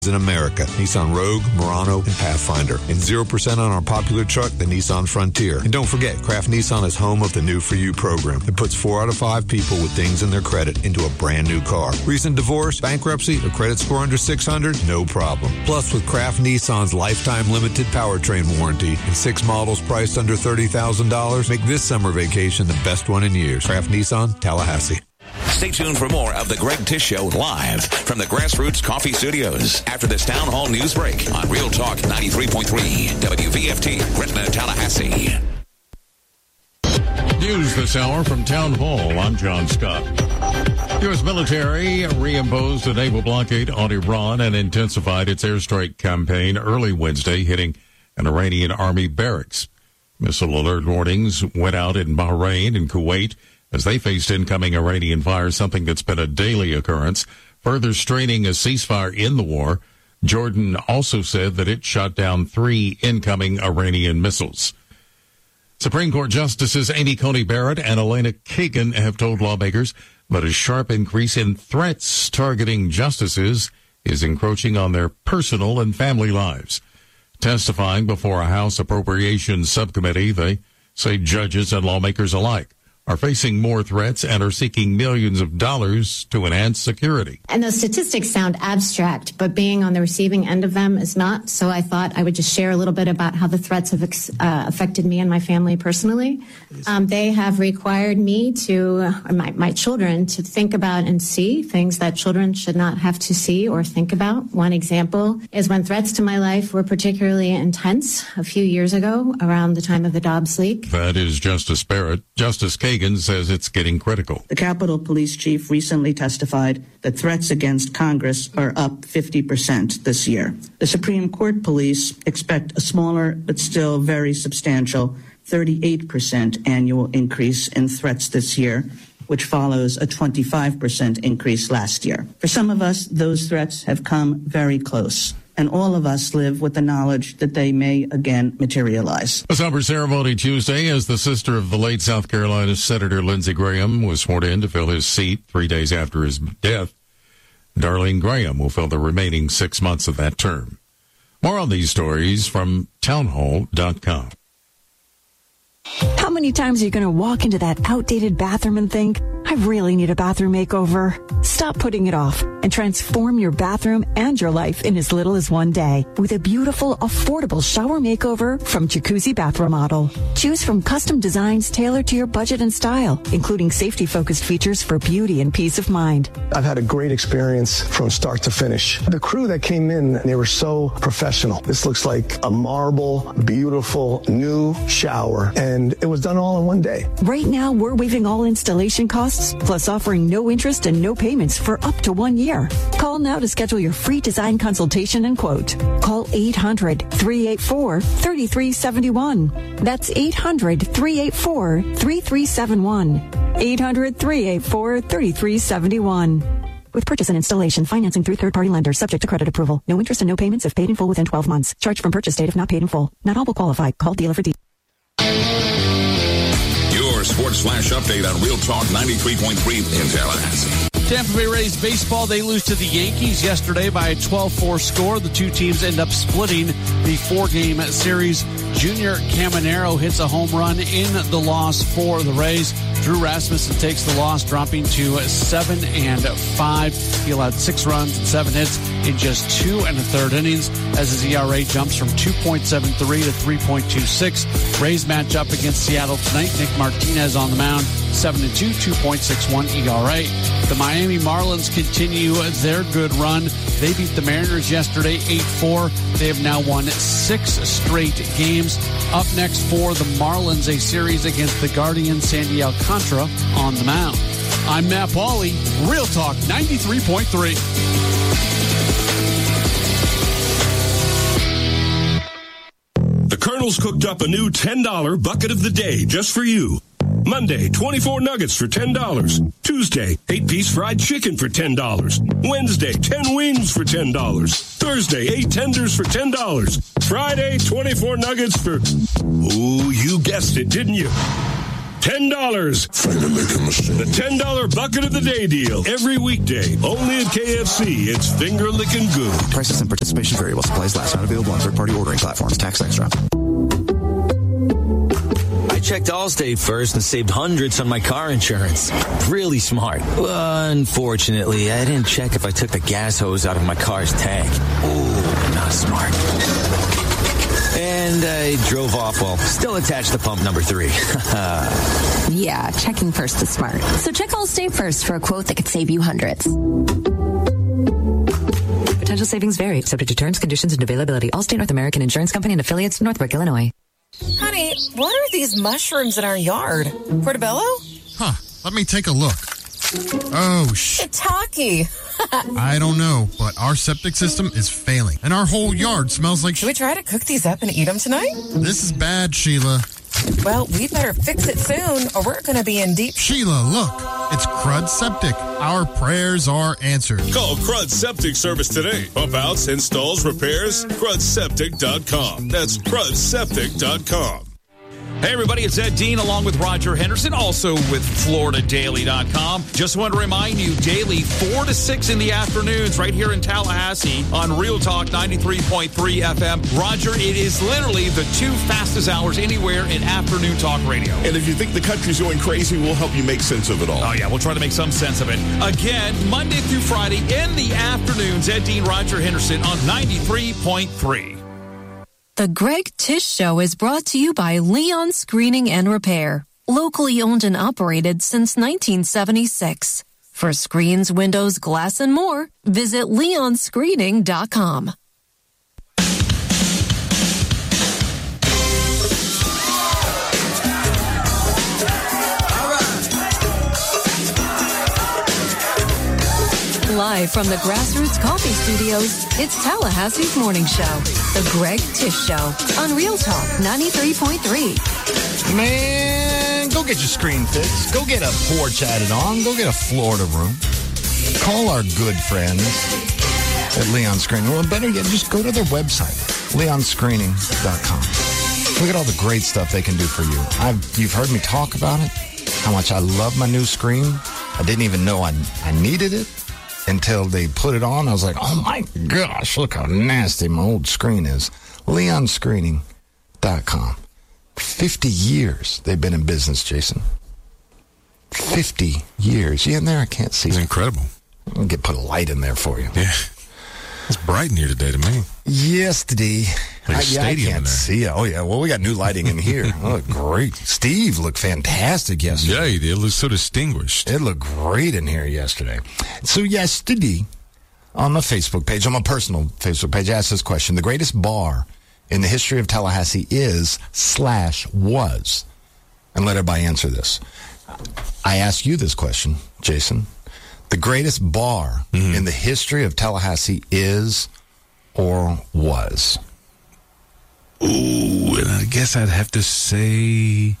in America. Nissan Rogue, Murano, and Pathfinder. And 0% on our popular truck, the Nissan Frontier. And don't forget, Kraft Nissan is home of the New For You program. It puts 4 out of 5 people with things in their credit into a brand new car. Recent divorce, bankruptcy, a credit score under 600? No problem. Plus, with Kraft Nissan's lifetime limited powertrain warranty and 6 models priced under $30,000, make this summer vacation the best one in years. Kraft Nissan, Tallahassee. Stay tuned for more of The Greg Tish Show live from the Grassroots Coffee Studios after this Town Hall news break on Real Talk 93.3 WVFT, Gretna, Tallahassee. News this hour from Town Hall. I'm John Scott. U.S. military reimposed a naval blockade on Iran and intensified its airstrike campaign early Wednesday, hitting an Iranian army barracks. Missile alert warnings went out in Bahrain and Kuwait as they faced incoming Iranian fire, something that's been a daily occurrence, further straining a ceasefire in the war. Jordan also said that it shot down 3 incoming Iranian missiles. Supreme Court Justices Amy Coney Barrett and Elena Kagan have told lawmakers that a sharp increase in threats targeting justices is encroaching on their personal and family lives. Testifying before a House Appropriations Subcommittee, they say judges and lawmakers alike are facing more threats and are seeking millions of dollars to enhance security. And those statistics sound abstract, but being on the receiving end of them is not. So I thought I would just share a little bit about how the threats have affected me and my family personally. They have required me to, my children, to think about and see things that children should not have to see or think about. One example is when threats to my life were particularly intense a few years ago around the time of the Dobbs leak. That is Justice Barrett. Justice Kagan says it's getting critical. The Capitol Police Chief recently testified that threats against Congress are up 50% this year. The Supreme Court police expect a smaller but still very substantial 38% annual increase in threats this year, which follows a 25% increase last year. For some of us, those threats have come very close, and all of us live with the knowledge that they may again materialize. A somber ceremony Tuesday as the sister of the late South Carolina Senator Lindsey Graham was sworn in to fill his seat 3 days after his death. Darlene Graham will fill the remaining 6 months of that term. More on these stories from townhall.com. How many times are you going to walk into that outdated bathroom and think, I really need a bathroom makeover? Stop putting it off and transform your bathroom and your life in as little as one day with a beautiful, affordable shower makeover from Jacuzzi Bath Remodel. Choose from custom designs tailored to your budget and style, including safety-focused features for beauty and peace of mind. I've had a great experience from start to finish. The crew that came in, they were so professional. This looks like a marble, beautiful, new shower, and it was done all in one day. Right now, we're waiving all installation costs, plus offering no interest and no payments for up to 1 year. Call now to schedule your free design consultation and quote. Call 800-384-3371. That's 800-384-3371. 800-384-3371. With purchase and installation, financing through third-party lenders, subject to credit approval. No interest and no payments if paid in full within 12 months. Charge from purchase date if not paid in full. Not all will qualify. Call dealer for details. Your Sports Flash update on Real Talk 93.3 in Tallahassee. Tampa Bay Rays baseball, they lose to the Yankees yesterday by a 12-4 score. The two teams end up splitting the 4-game series. Junior Caminero hits a home run in the loss for the Rays. Drew Rasmussen takes the loss, dropping to 7-5. He allowed 6 runs and 7 hits in just 2 1/3 innings as his ERA jumps from 2.73 to 3.26. Rays match up against Seattle tonight. Nick Martinez on the mound, 7-2, 2.61 ERA. The Miami Marlins continue their good run. They beat the Mariners yesterday 8-4. They have now won 6 straight games. Up next for the Marlins, a series against the Guardians, Sandy Alcantara on the mound. I'm Matt Pauley, Real Talk 93.3. The Colonel's cooked up a new $10 bucket of the day just for you. Monday, 24 nuggets for $10. Tuesday, 8-piece fried chicken for $10. Wednesday, 10 wings for $10. Thursday, 8 tenders for $10. Friday, 24 nuggets for, ooh, you guessed it, didn't you? $10. Finally making a mistake. The $10 bucket of the day deal. Every weekday. Only at KFC. It's finger licking good. Prices and participation vary while supplies last. Not available on third-party ordering platforms. Tax extra. I checked Allstate first and saved hundreds on my car insurance. Really smart. Unfortunately, I didn't check if I took the gas hose out of my car's tank. Ooh, not smart. And I drove off while still attached to pump number 3. Yeah, checking first is smart. So check Allstate first for a quote that could save you hundreds. Potential savings vary, subject to terms, conditions, and availability. Allstate North American Insurance Company and affiliates, Northbrook, Illinois. Honey, what are these mushrooms in our yard? Portobello? Huh. Let me take a look. Oh, Shiitake. I don't know, but our septic system is failing, and our whole yard smells like... Should we try to cook these up and eat them tonight? This is bad, Sheila. Well, we better fix it soon, or we're going to be in deep... Sheila, look. It's Crud Septic. Our prayers are answered. Call Crud Septic Service today. Pump outs, installs, repairs, crudseptic.com. That's crudseptic.com. Hey, everybody, it's Ed Dean along with Roger Henderson, also with FloridaDaily.com. Just want to remind you, daily 4 to 6 in the afternoons right here in Tallahassee on Real Talk 93.3 FM. Roger, it is literally the 2 fastest hours anywhere in afternoon talk radio. And if you think the country's going crazy, we'll help you make sense of it all. Oh, yeah, we'll try to make some sense of it. Again, Monday through Friday in the afternoons, Ed Dean, Roger Henderson on 93.3. The Greg Tish Show is brought to you by Leon Screening and Repair, locally owned and operated since 1976. For screens, windows, glass, and more, visit leonscreening.com. Live from the Grassroots Coffee Studios, it's Tallahassee's morning show, The Greg Tish Show, on Real Talk 93.3. Man, go get your screen fixed. Go get a porch added on. Go get a Florida room. Call our good friends at Leon Screening. Or better yet, just go to their website, leonscreening.com. Look at all the great stuff they can do for you. You've heard me talk about it, how much I love my new screen. I didn't even know I needed it until they put it on. I was like, oh my gosh, look how nasty my old screen is. LeonScreening.com. 50 years they've been in business, Jason. 50 years. You in there? I can't see. It's incredible. I'll put a light in there for you. Yeah. It's bright in here today to me. Yes, today. Like a stadium I can't in there. see it. Oh, yeah. Well, we got new lighting in here. Oh, great. Steve looked fantastic yesterday. Yeah, he did. It looked so distinguished. It looked great in here yesterday. So, yesterday, on my Facebook page, on my personal Facebook page, I asked this question. The greatest bar in the history of Tallahassee is/was. And let everybody answer this. I ask you this question, Jason. The greatest bar in the history of Tallahassee is or was? Ooh, and I guess I'd have to say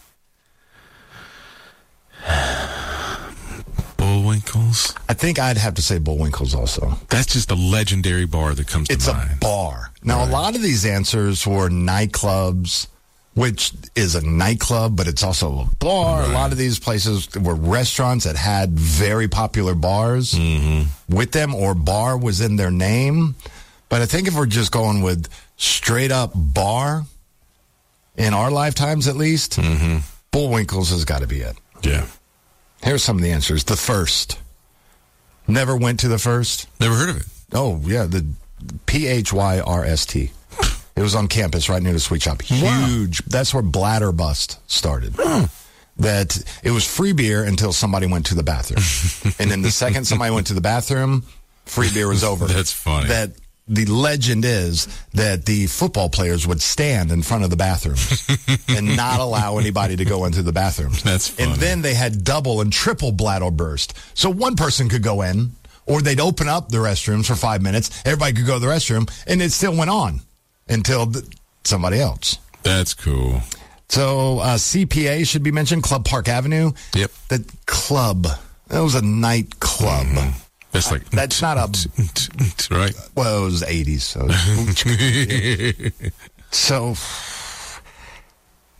Bullwinkle's. I think I'd have to say Bullwinkle's also. That's just a legendary bar that comes to mind. It's a bar. Now, a lot of these answers were nightclubs, which is a nightclub, but it's also a bar. Right. A lot of these places were restaurants that had very popular bars with them, or bar was in their name. But I think if we're just going with straight up bar, in our lifetimes at least, Bullwinkle's has got to be it. Yeah. Here's some of the answers. The First. Never went to the First? Never heard of it. Oh, yeah, the PHYRST. It was on campus right near the sweet shop. Huge. Wow. That's where Bladder Bust started. That it was free beer until somebody went to the bathroom. And then the second somebody went to the bathroom, free beer was over. That's funny. That the legend is that the football players would stand in front of the bathrooms and not allow anybody to go into the bathrooms. That's funny. And then they had double and triple Bladder Burst. So one person could go in, or they'd open up the restrooms for 5 minutes. Everybody could go to the restroom, and it still went on until somebody else. That's cool. So CPA should be mentioned, Club Park Avenue. Yep. The club. That was a nightclub. That's like... That's not a... Right. Well, it was the 80s. So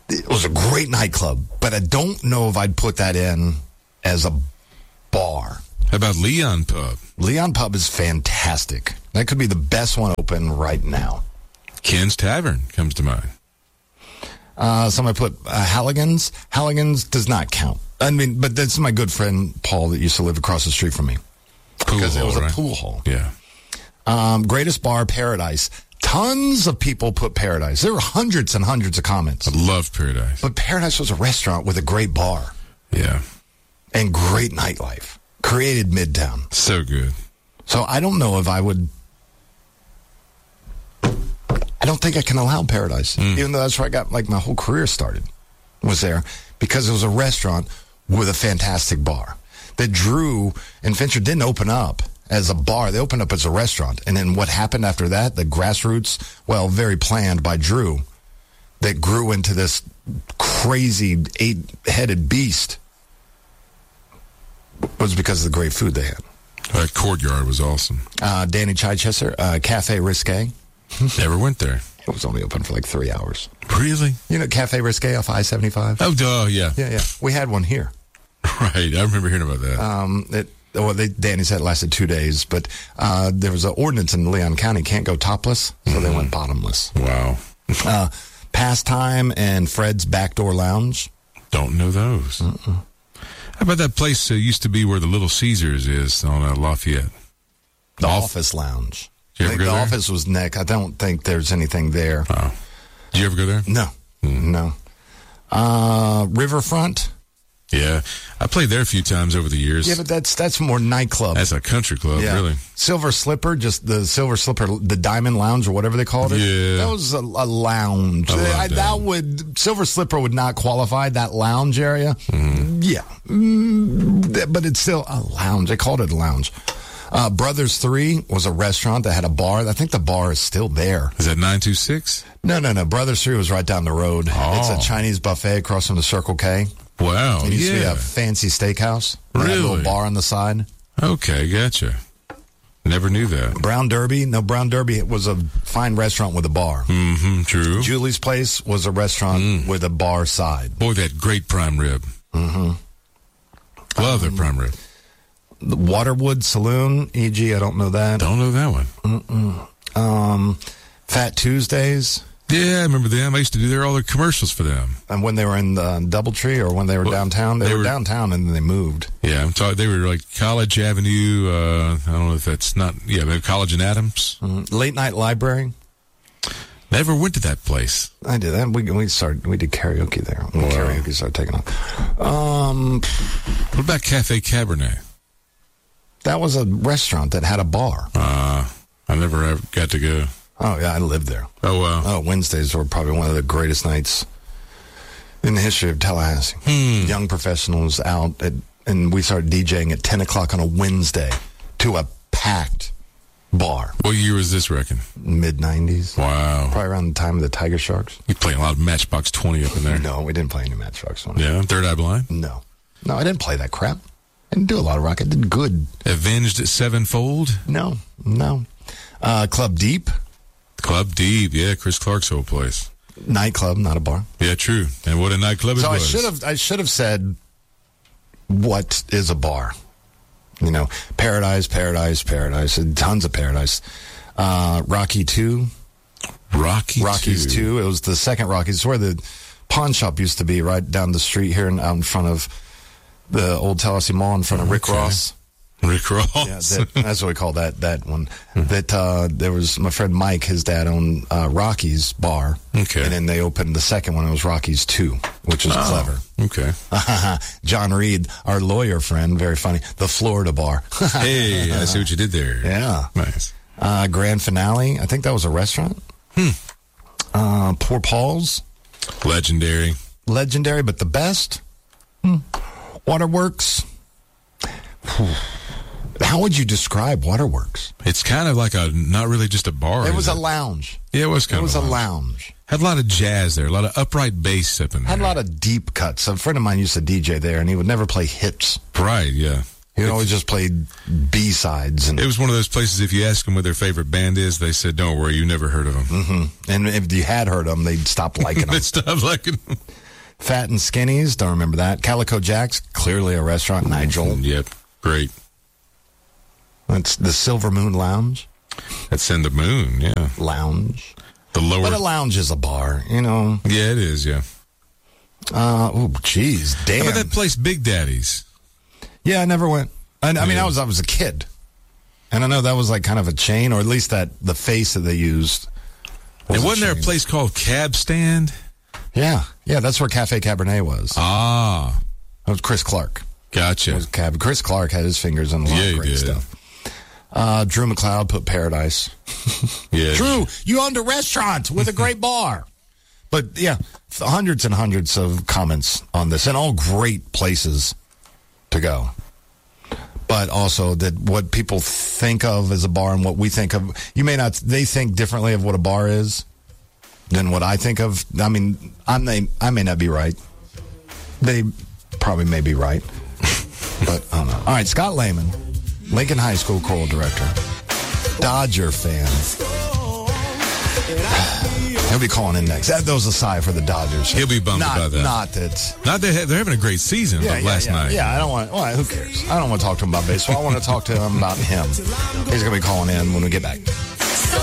It was a great nightclub, but I don't know if I'd put that in as a bar. How about Leon Pub? Leon Pub is fantastic. That could be the best one open right now. Ken's Tavern comes to mind. Somebody put Halligan's. Halligan's does not count. I mean, but that's my good friend Paul that used to live across the street from me. Because it was a pool hall. Yeah. Greatest bar, Paradise. Tons of people put Paradise. There were hundreds and hundreds of comments. I love Paradise. But Paradise was a restaurant with a great bar. Yeah. And great nightlife. Created Midtown. So good. So I don't know if I would... I don't think I can allow Paradise. Even though that's where I got like my whole career started. Was there. Because it was a restaurant with a fantastic bar. That Drew and Fincher didn't open up as a bar. They opened up as a restaurant. And then what happened after that, the grassroots, well, very planned by Drew, that grew into this crazy 8-headed beast, was because of the great food they had. That Courtyard was awesome. Danny Chichester, Cafe Risque. Never went there. It was only open for like 3 hours. Really? You know Cafe Risque off I-75? Oh, duh, yeah. Yeah. We had one here. Right, I remember hearing about that. Danny said it lasted 2 days, but there was an ordinance in Leon County, can't go topless, so they went bottomless. Wow. Pastime and Fred's Backdoor Lounge. Don't know those. How about that place used to be where the Little Caesars is on Lafayette? The Office Lounge. Did you ever go there? The Office was next. I don't think there's anything there. Oh. Did you ever go there? No. Riverfront. Yeah, I played there a few times over the years. Yeah, but that's more nightclub. That's a country club, really. Silver Slipper, just the Silver Slipper, the Diamond Lounge or whatever they called it. Yeah, that was a lounge. Silver Slipper would not qualify, that lounge area. Yeah, but it's still a lounge. They called it a lounge. Brothers 3 was a restaurant that had a bar. I think the bar is still there. Is that 926? No. Brothers 3 was right down the road. Oh. It's a Chinese buffet across from the Circle K. Wow, it used to be a fancy steakhouse. Really? Had a little bar on the side. Okay, gotcha. Never knew that. Brown Derby. No, Brown Derby was a fine restaurant with a bar. Mm-hmm, true. Julie's Place was a restaurant with a bar side. Boy, that great prime rib. Mm-hmm. Love their prime rib. The Waterwood Saloon, E.G., I don't know that. Don't know that one. Fat Tuesdays. Yeah, I remember them. I used to do all their commercials for them. And when they were in Doubletree or when they were downtown? They were downtown and then they moved. Yeah, I'm talking. They were like College Avenue. I don't know if that's not. Yeah, they College and Adams. Late Night Library. Never went to that place. I did that. We did karaoke there. When karaoke started taking off. What about Cafe Cabernet? That was a restaurant that had a bar. I never got to go. Oh, yeah, I lived there. Oh, wow. Oh, Wednesdays were probably one of the greatest nights in the history of Tallahassee. Young professionals out, and we started DJing at 10 o'clock on a Wednesday to a packed bar. What year was this, reckon? Mid-90s. Wow. Probably around the time of the Tiger Sharks. You playing a lot of Matchbox 20 up in there. No, we didn't play any Matchbox 20. Yeah, Third Eye Blind? No, I didn't play that crap. I didn't do a lot of rock. I did good. Avenged Sevenfold? No. Club Deep. Club Deep, yeah, Chris Clark's old place. Nightclub, not a bar. Yeah, true. And what a nightclub it was. So I should have said, what is a bar? You know, Paradise, and tons of Paradise. Rocky 2. Rockies 2. It was the second Rockies. It's where the pawn shop used to be, right down the street here and out in front of the old Tallahassee Mall in front of Rick Ross. Rick Ross. Yeah, that's what we call that one. That there was my friend Mike, his dad owned Rocky's bar. Okay. And then they opened the second one. It was Rocky's 2, which was clever. Okay. John Reed, our lawyer friend, very funny. The Florida bar. Hey, I see what you did there. Yeah. Nice. Grand Finale. I think that was a restaurant. Poor Paul's. Legendary, but the best? Waterworks. How would you describe Waterworks? It's kind of like not really just a bar. It was a lounge. Yeah, it was kind of a lounge. Had a lot of jazz there, a lot of upright bass up in there. Had a lot of deep cuts. A friend of mine used to DJ there, and he would never play hits. Right, yeah. He always just played B-sides. It was one of those places, if you ask them what their favorite band is, they said, don't worry, you never heard of them. Mm-hmm. And if you had heard them, they'd stop liking them. They'd stop liking them. Fat and Skinnies, don't remember that. Calico Jack's, clearly a restaurant. Nigel. Yep, great. That's the Silver Moon Lounge. That's in the Moon, yeah. Lounge. The lower. But a lounge is a bar, you know. Yeah, it is, yeah. Oh, geez, damn. How about that place, Big Daddy's? Yeah, I never went. I mean, I was a kid. And I know that was like kind of a chain, or at least that the face that they used. And wasn't there a place called Cab Stand? Yeah, that's where Cafe Cabernet was. Ah. That was Chris Clark. Gotcha. Chris Clark had his fingers on a lot of great stuff. Drew McLeod put Paradise. Yeah. Drew, you owned a restaurant with a great bar. But yeah, hundreds and hundreds of comments on this, and all great places to go. But also that what people think of as a bar and what we think of, they think differently of what a bar is than what I think of. I mean, I may not be right. They probably may be right. But I don't know. All right, Scott Lehman, Lincoln High School choral director, Dodger fan. He'll be calling in next. That was a sigh for the Dodgers. He'll be bummed about that. Not that. Not that they're having a great season last night. Yeah, I don't want. Well, who cares? I don't want to talk to him about baseball. I want to talk to him about him. He's going to be calling in when we get back.